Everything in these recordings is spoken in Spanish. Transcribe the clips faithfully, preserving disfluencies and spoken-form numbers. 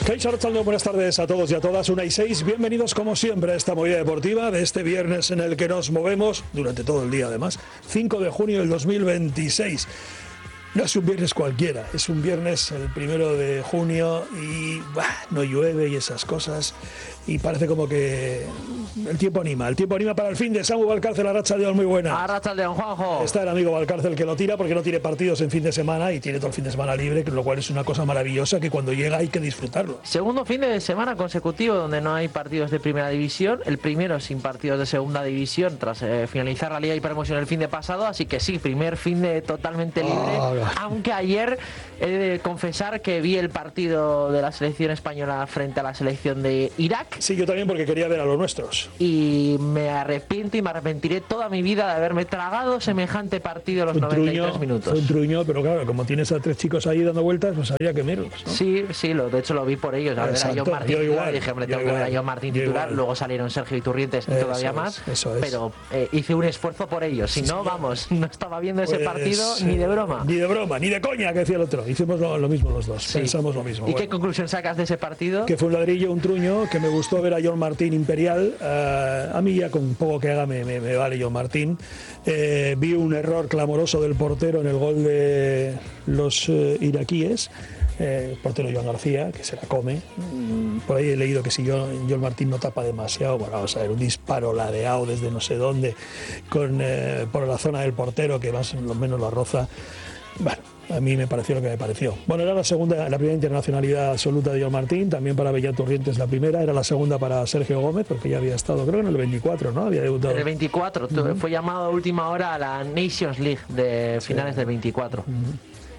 Kaixo Arratsaldeon, buenas tardes a todos y a todas. Una y seis, bienvenidos como siempre a esta movida deportiva de este viernes en el que nos movemos durante todo el día, además, cinco de junio del dos mil veintiséis. No es un viernes cualquiera, es un viernes el primero de junio y bah, no llueve y esas cosas, y parece como que el tiempo anima, el tiempo anima para el fin de Samu Valcárcel. Arratsaldeon, muy buena. Arratsaldeon, Juanjo. Está el amigo Valcárcel que lo tira porque no tiene partidos en fin de semana y tiene todo el fin de semana libre, lo cual es una cosa maravillosa que cuando llega hay que disfrutarlo. Segundo fin de semana consecutivo donde no hay partidos de primera división, el primero sin partidos de segunda división tras eh, finalizar la Liga y Promoción el fin de pasado, así que sí, primer fin de totalmente libre. Oh, aunque ayer he de confesar que vi el partido de la selección española frente a la selección de Irak. Sí, yo también, porque quería ver a los nuestros. Y me arrepiento y me arrepentiré toda mi vida de haberme tragado semejante partido los noventa y tres minutos. Fue un truño, pero claro, como tienes a tres chicos ahí dando vueltas, pues había que verlos, ¿no? Sí, sí, lo, de hecho lo vi por ellos. A ver a John Martín titular, dije, hombre, tengo que ver a John Martín titular. Luego salieron Sergio Iturrientes y todavía es, más. Eso es. Pero eh, hice un esfuerzo por ellos. Si sí, no, vamos, no estaba viendo ese pues, partido ni de broma. Ni de broma, ni de coña, que decía el otro. Hicimos lo, lo mismo los dos, sí. Pensamos lo mismo. ¿Y bueno, qué conclusión sacas de ese partido? Que fue un ladrillo, un truño, que me gustó ver a John Martín imperial. Uh, a mí ya con poco que haga me, me, me vale John Martín. Eh, vi un error clamoroso del portero en el gol de los uh, iraquíes. Eh, el portero Joan García, que se la come. Mm, por ahí he leído que si John, John Martín no tapa demasiado, bueno, vamos a ver, un disparo ladeado desde no sé dónde, con, eh, por la zona del portero, que más o menos la roza. Bueno, a mí me pareció lo que me pareció. Bueno, era la segunda, la primera internacionalidad absoluta de John Martín, también para Bellán Turrientes la primera, era la segunda para Sergio Gómez, porque ya había estado, creo que en el veinticuatro, ¿no? Había debutado. En el veinticuatro, uh-huh. Fue llamado a última hora a la Nations League de finales sí. del veinticuatro. Uh-huh.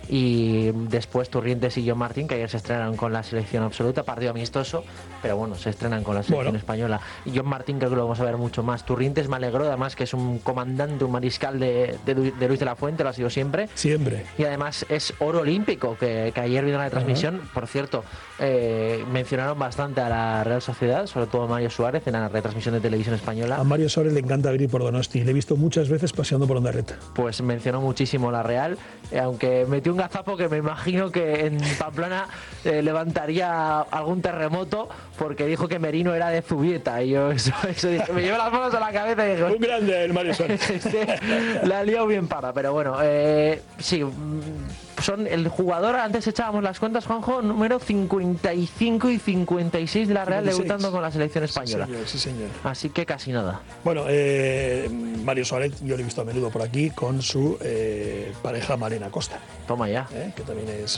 Y después Turrientes y John Martín, que ayer se estrenaron con la selección absoluta, partido amistoso, pero bueno, se estrenan con la selección bueno. española. Y John Martín creo que lo vamos a ver mucho más. Turrientes me alegró, además que es un comandante, un mariscal de, de, de Luis de la Fuente, lo ha sido siempre. Siempre. Y además es oro olímpico, que, que ayer vino la transmisión. Uh-huh. Por cierto, eh, mencionaron bastante a la Real Sociedad, sobre todo a Mario Suárez, en la retransmisión de televisión española. A Mario Suárez le encanta venir por Donosti, le he visto muchas veces paseando por Ondarreta. Pues mencionó muchísimo la Real, eh, aunque metió un gazapo que me imagino que en Pamplona eh, levantaría algún terremoto, porque dijo que Merino era de Zubieta y yo eso, eso dije, me llevo las manos a la cabeza y digo, un grande el Mario Suárez. este, la ha liado bien para, pero bueno, eh, sí, son el jugador, antes echábamos las cuentas, Juanjo, número cincuenta y cinco y cincuenta y seis de la Real cincuenta y seis. Debutando con la selección española. Sí, señor, sí, señor. Así que casi nada. Bueno, eh, Mario Suárez yo lo he visto a menudo por aquí con su eh, pareja Malena Costa. Toma ya. Eh, que también es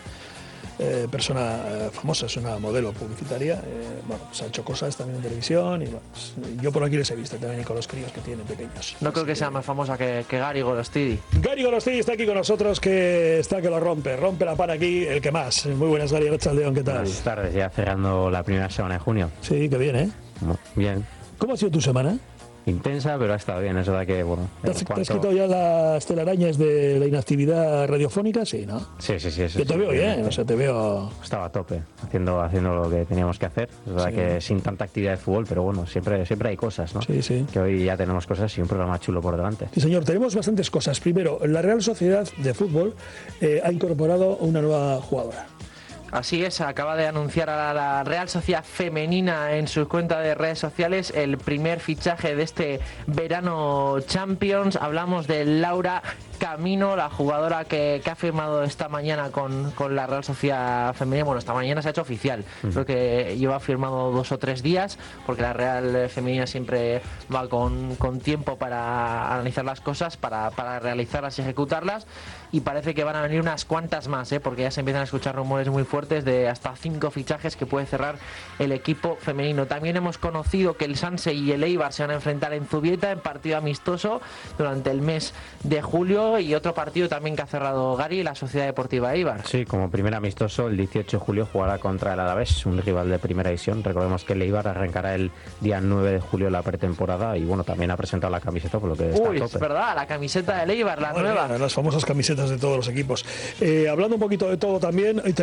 una eh, persona eh, famosa, es una modelo publicitaria. Eh, bueno, se ha hecho cosas también en televisión y bueno, pues, yo por aquí les he visto también y con los críos que tienen pequeños. No creo que, que sea más famosa que, que Gary Golostidi. Gary Golostidi está aquí con nosotros, que está que lo rompe, rompe la pan aquí, el que más. Muy buenas, Gary Arratsaldeon, ¿qué tal? Buenas tardes, ya cerrando la primera semana de junio. Sí, que bien, ¿eh? Bien. ¿Cómo ha sido tu semana? Intensa, pero ha estado bien, es verdad que, bueno... ¿Te has, ¿te has quitado ya las telarañas de la inactividad radiofónica? Sí, ¿no? Sí, sí, sí. Yo te veo bien, o sea, te veo... Estaba a tope, haciendo, haciendo lo que teníamos que hacer. Es verdad sí. que sin tanta actividad de fútbol, pero bueno, siempre, siempre hay cosas, ¿no? Sí, sí. Que hoy ya tenemos cosas y un programa chulo por delante. Sí, señor, tenemos bastantes cosas. Primero, la Real Sociedad de Fútbol eh, ha incorporado una nueva jugadora. Así es, acaba de anunciar a la Real Sociedad Femenina en su cuenta de redes sociales el primer fichaje de este verano Champions. Hablamos de Laura Camino, la jugadora que, que ha firmado esta mañana con, con la Real Sociedad Femenina. Bueno, esta mañana se ha hecho oficial. Uh-huh. Creo que lleva firmado dos o tres días, porque la Real Femenina siempre va con, con tiempo para analizar las cosas, para, para realizarlas y ejecutarlas. Y parece que van a venir unas cuantas más, ¿eh? Porque ya se empiezan a escuchar rumores muy fuertes de hasta cinco fichajes que puede cerrar el equipo femenino. También hemos conocido que el Sanse y el Eibar se van a enfrentar en Zubieta en partido amistoso durante el mes de julio, y otro partido también que ha cerrado Gary, la Sociedad Deportiva Eibar. Sí, como primer amistoso el dieciocho de julio jugará contra el Alavés, un rival de primera división. Recordemos que el Eibar arrancará el día nueve de julio la pretemporada y bueno, también ha presentado la camiseta, por lo que está Uy, a tope. Es verdad, la camiseta del Eibar, la bueno, nueva. Las famosas camisetas de todos los equipos. Eh, hablando un poquito de todo también, hoy tenemos mucho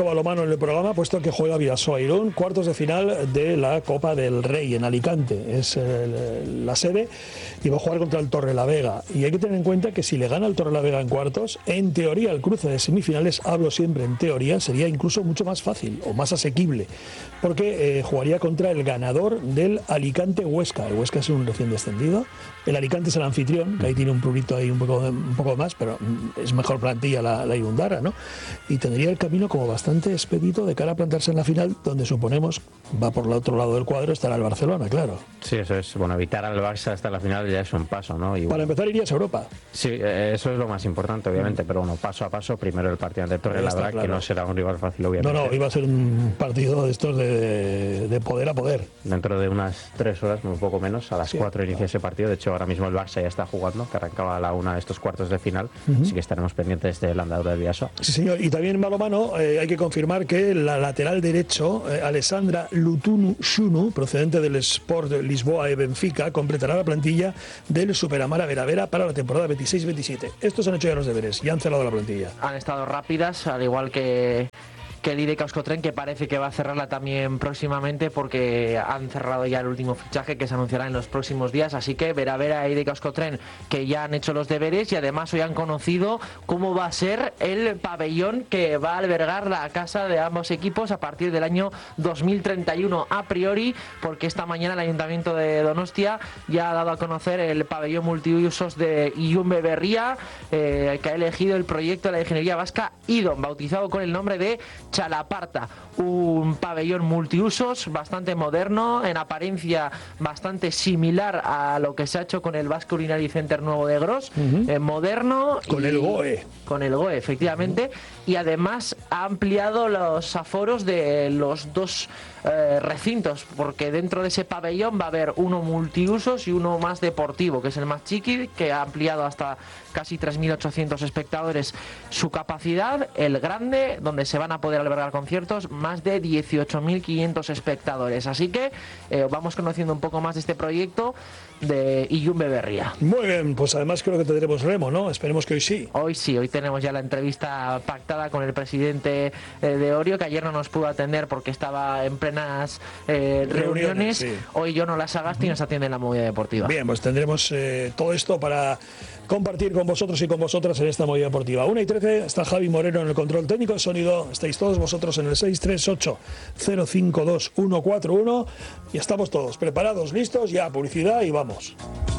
balonmano en el programa, puesto que juega Bidasoa Irún, cuartos de final de la Copa del Rey en Alicante. Es el, la sede y va a jugar contra el Torrelavega. Y hay que tener en cuenta que si le gana el Torrelavega en cuartos, en teoría el cruce de semifinales, hablo siempre en teoría, sería incluso mucho más fácil o más asequible, porque eh, jugaría contra el ganador del Alicante-Huesca. El Huesca es un recién descendido. El Alicante es el anfitrión, que ahí tiene un prurito ahí un poco, un poco más, pero es mejor plantilla la, la Irundara, ¿no? Y tendría el camino como bastante expedito de cara a plantarse en la final, donde suponemos va por el otro lado del cuadro estará el Barcelona, claro. Sí, eso es. Bueno, evitar al Barça hasta la final ya es un paso, ¿no? Y, Para bueno, empezar irías a Europa. Sí, eso es lo más importante, obviamente, mm. pero bueno, paso a paso, primero el partido ante Torrelavega, claro, que no será un rival fácil, obviamente. No, no, iba a ser un partido de estos de, de poder a poder. Dentro de unas tres horas, un poco menos, a las sí, cuatro inicia ese partido. De hecho, ahora mismo el Barça ya está jugando, que arrancaba a la una de estos cuartos de final, uh-huh. así que estaremos pendientes del andadura del Bidasoa. Sí, señor, y también en balonmano eh, hay que confirmar que la lateral derecho, eh, Alessandra Lutunu Shunu, procedente del Sport Lisboa e Benfica, completará la plantilla del Superamara Veravera para la temporada veintiséis veintisiete. Estos han hecho ya los deberes, ya han cerrado la plantilla. Han estado rápidas, al igual que... que el I D K Euskotren, que parece que va a cerrarla también próximamente porque han cerrado ya el último fichaje que se anunciará en los próximos días, así que verá ver a I D K Euskotren que ya han hecho los deberes y además hoy han conocido cómo va a ser el pabellón que va a albergar la casa de ambos equipos a partir del año dos mil treinta y uno a priori, porque esta mañana el Ayuntamiento de Donostia ya ha dado a conocer el pabellón multiusos de Ilunbe Berria, eh, que ha elegido el proyecto de la ingeniería vasca I D O M, bautizado con el nombre de Chalaparta, un pabellón multiusos bastante moderno, en apariencia bastante similar a lo que se ha hecho con el Basque Urinary Center nuevo de Gros, uh-huh. eh, moderno. Con el G O E. Con el G O E, efectivamente, uh-huh. y además ha ampliado los aforos de los dos eh, recintos, porque dentro de ese pabellón va a haber uno multiusos y uno más deportivo, que es el más chiqui, que ha ampliado hasta casi tres mil ochocientos espectadores su capacidad, el grande, donde se van a poder albergar conciertos, más de dieciocho mil quinientos espectadores. Así que eh, vamos conociendo un poco más de este proyecto de Ilunbe Berria. Muy bien, pues además creo que tendremos remo, ¿no? Esperemos que hoy sí. Hoy sí, hoy tenemos ya la entrevista pactada con el presidente eh, de Orio, que ayer no nos pudo atender porque estaba en plenas eh, reuniones. reuniones. Sí. Hoy yo no las Agasti y nos atiende en la movida deportiva. Bien, pues tendremos eh, todo esto para compartir con vosotros y con vosotras en esta movida deportiva. una y trece, está Javi Moreno en el control técnico de sonido, estáis todos vosotros en el seis tres ocho cero cinco dos uno cuatro uno y estamos todos preparados, listos, ya publicidad y vamos.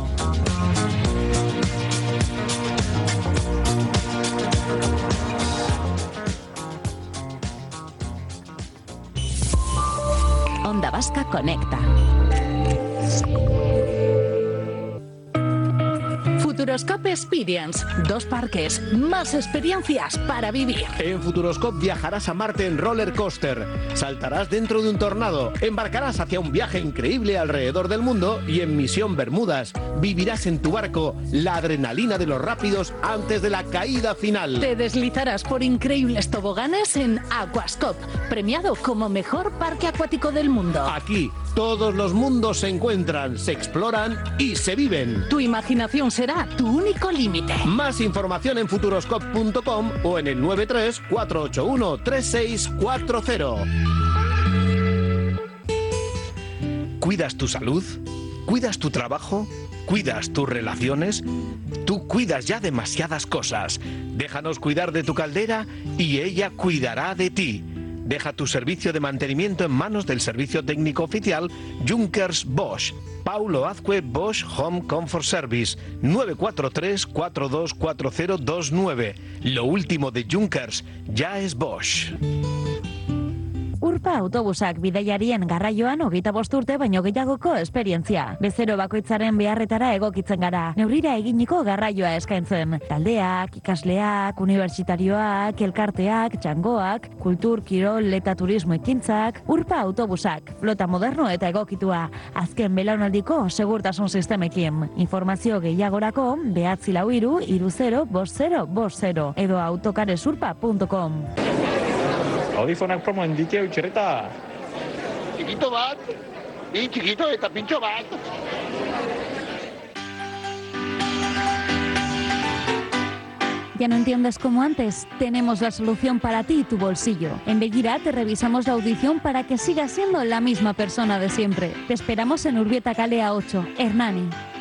Onda Vasca Conecta. Futuroscope Experience, dos parques, más experiencias para vivir. En Futuroscope viajarás a Marte en roller coaster, saltarás dentro de un tornado, embarcarás hacia un viaje increíble alrededor del mundo y en Misión Bermudas vivirás en tu barco la adrenalina de los rápidos antes de la caída final. Te deslizarás por increíbles toboganes en Aquascope, premiado como mejor parque acuático del mundo. Aquí todos los mundos se encuentran, se exploran y se viven. Tu imaginación será tu único límite. Más información en futuroscope punto com o en el nueve tres cuatro ocho uno tres seis cuatro cero. ¿Cuidas tu salud? ¿Cuidas tu trabajo? ¿Cuidas tus relaciones? Tú cuidas ya demasiadas cosas. Déjanos cuidar de tu caldera y ella cuidará de ti. Deja tu servicio de mantenimiento en manos del servicio técnico oficial Junkers Bosch. Paulo Azcue Bosch Home Comfort Service, nueve cuatro tres cuatro dos cuatro cero dos nueve. Lo último de Junkers ya es Bosch. Urpa autobusak bidaiarien garraioan hogeita bost urte baino gehiagoko esperientzia. Bezero bakoitzaren beharretara egokitzen gara. Neurrira eginiko garraioa eskaintzen. Taldeak, ikasleak, unibertsitarioak, elkarteak, txangoak, kultur, kirol eta turismo ekintzak. Urpa autobusak, flota moderno eta egokitua. Azken belaunaldiko segurtasun sistemekin. Informazio gehiagorako behatzi lau hiru hiru zero bost zero bost zero edo autokaresurpa punto com. Audifonak promo endike utxereta. Txikito bat, bi txikito eta pintxo bat. ¿Ya no entiendes como antes? Tenemos la solución para ti y tu bolsillo. En Begira te revisamos la audición para que sigas siendo la misma persona de siempre. Te esperamos en Urbieta Calea ocho, Hernani.